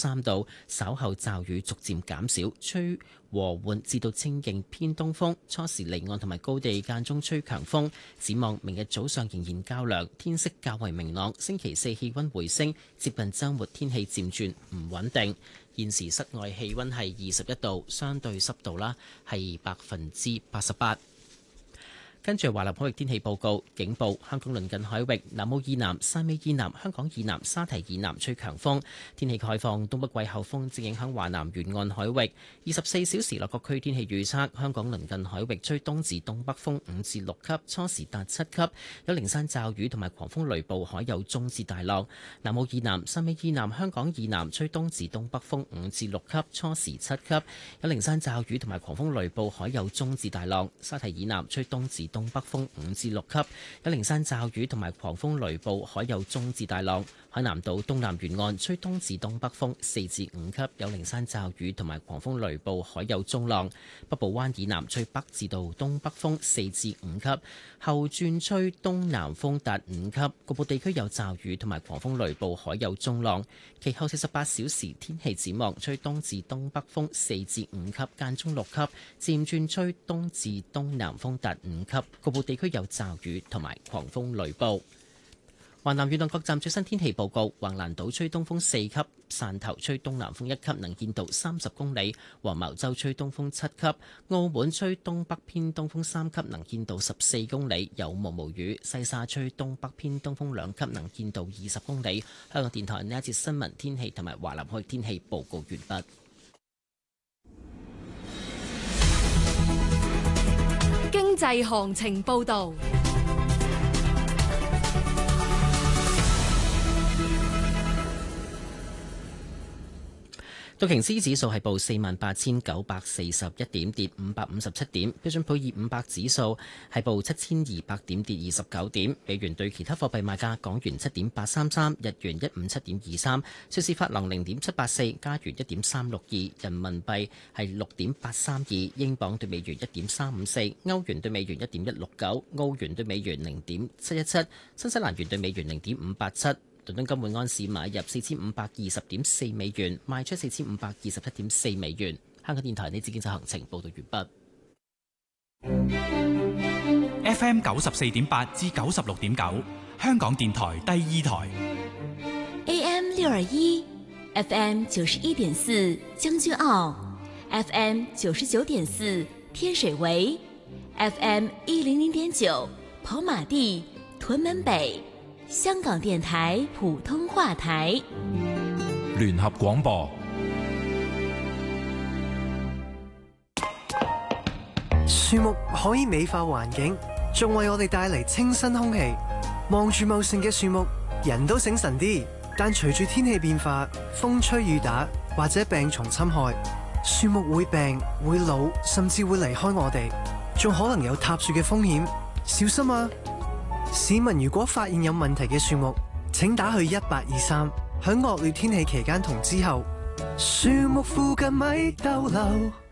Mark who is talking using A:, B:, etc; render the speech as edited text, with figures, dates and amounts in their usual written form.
A: 3度，稍後驟雨逐漸減少，吹和緩至到清勁偏東風，初時離岸同埋高地間中吹強風。展望明日早上仍然較涼，天色較為明朗。星期4氣溫回升，接近週末天氣漸轉唔穩定。現時室外氣溫係21度，相對濕度啦係88%。跟住華南海域天氣報告，警報：香港鄰近海域南澳以南、汕尾以南、香港以南、沙堤以南吹強風。天氣概況：東北季候風正影響華南沿岸海域。24小時內各區天氣預測：香港鄰近海域吹東至東北風5至6級，初時達7級，有零散驟雨同埋狂風雷暴，海有中至大浪。南澳以南、汕尾以南、香港以南吹東至東北風5至6級，初時7級，有零散驟雨同埋狂風雷暴，海有中至大浪。沙堤以南吹東至東北風5至6級，有零散驟雨同埋狂風雷暴，海有中至大浪。海南島東南沿岸吹東至東北風4至5級，有零散驟雨同埋狂風雷暴，海有中浪。北部灣以南吹北至到東北風4至5級，後轉吹東南風達5級，局部地區有驟雨同埋狂風雷暴，海有中浪。其後48小時天氣展望，吹東至東北風4至5級，間中6級，漸轉吹東至東南風達5級，局部地區有驟雨同埋狂風雷暴。華南沿岸各站最新天氣報告：橫瀾島吹東風4級，汕頭吹東南風1級，能見度30公里；黃茅洲吹東風7級，澳門吹東北偏東風3級，能見度14公里，有毛毛雨；西沙吹東北偏東風2級，能見度20公里。香港電台呢一節新聞天氣同埋華南海天氣報告完畢。
B: 經濟行情報導。
A: 道瓊斯指數係報48,941點，跌557點。標準普爾500指數係報7,200點，跌29點。美元對其他貨幣賣價：港元7.833，日元157.23，瑞士法郎0.784，加元1.362，人民幣係6.832，英鎊對美元1.354，歐元對美元1.169，澳元對美元0.717，新西蘭元對美元0.587。倫敦金每安士買入4520.4美元，賣出4527.4美元。香港電台呢節經濟行情報道完
C: 畢。FM 94.8至96.9，香港電台第2台。
D: AM 621 FM 91.4將軍澳 FM 99.4天水圍 FM 100.9跑馬地屯門北。香港電台普通話台，
E: 聯合廣播。
F: 樹木可以美化環境，仲為我哋帶嚟清新空氣。望住茂盛嘅樹木，人都醒神啲。但隨住天氣變化，風吹雨打或者病蟲侵害，樹木會病、會老，甚至會離開我哋，仲可能有塌樹嘅風險。小心啊！市民如果發現有問題嘅樹木，請打去1823。喺惡劣天氣期間同之後，樹木附近咪逗留。